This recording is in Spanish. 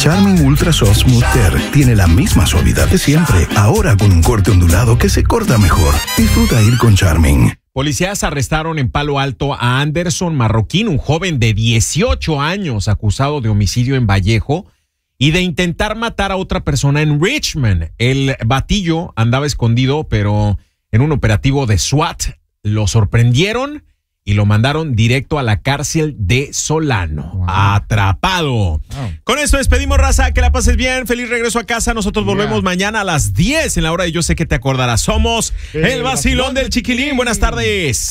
Charmin Ultra Soft Smooth Tear tiene la misma suavidad de siempre, ahora con un corte ondulado que se corta mejor. Disfruta ir con Charmin. Policías arrestaron en Palo Alto a Anderson Marroquín, un joven de 18 años acusado de homicidio en Vallejo y de intentar matar a otra persona en Richmond. El batillo andaba escondido, pero en un operativo de SWAT lo sorprendieron y lo mandaron directo a la cárcel de Solano. Wow. Atrapado. Wow. Con esto despedimos, raza. Que la pases bien. Feliz regreso a casa. Nosotros volvemos mañana a las 10 en la hora de Yo Sé Que Te Acordarás. Somos el vacilón del Chiquilín. Buenas tardes.